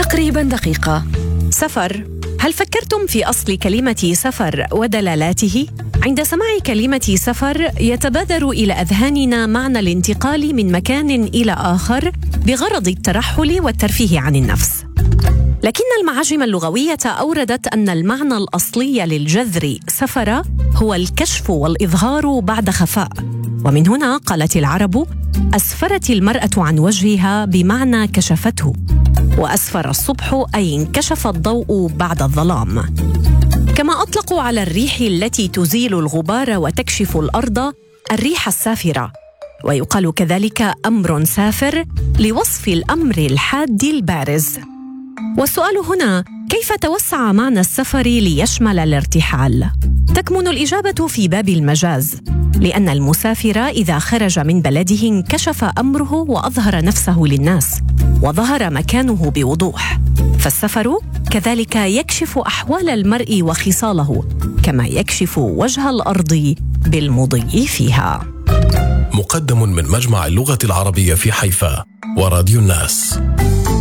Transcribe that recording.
تقريبا دقيقة. سفر. هل فكرتم في أصل كلمة سفر ودلالاته؟ عند سماع كلمة سفر يتبادر إلى أذهاننا معنى الانتقال من مكان إلى آخر بغرض الترحل والترفيه عن النفس. لكن المعاجم اللغوية أوردت أن المعنى الأصلي للجذر سفر هو الكشف والإظهار بعد خفاء، ومن هنا قالت العرب: أسفرت المرأة عن وجهها بمعنى كشفته، وأسفر الصبح أي انكشف الضوء بعد الظلام. كما أطلقوا على الريح التي تزيل الغبار وتكشف الأرض الريح السافرة، ويقال كذلك أمر سافر لوصف الأمر الحاد البارز. والسؤال هنا: كيف توسع معنى السفر ليشمل الارتحال؟ تكمن الإجابة في باب المجاز، لأن المسافر إذا خرج من بلده انكشف أمره وأظهر نفسه للناس، وظهر مكانه بوضوح. فالسفر كذلك يكشف أحوال المرء وخصاله، كما يكشف وجه الأرض بالمضي فيها. مقدم من مجمع اللغة العربية في حيفا وراديو الناس.